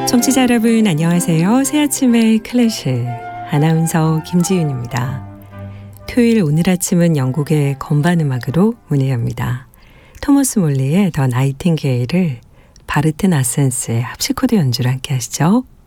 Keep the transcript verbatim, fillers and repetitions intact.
청취자 여러분 안녕하세요. 새아침의 클래식 아나운서 김지윤입니다. 토요일 오늘 아침은 영국의 건반 음악으로 문을 엽니다. 토머스 몰리의 더 나이팅게일을 바르트 나센스의 합시코드 연주로 함께 하시죠.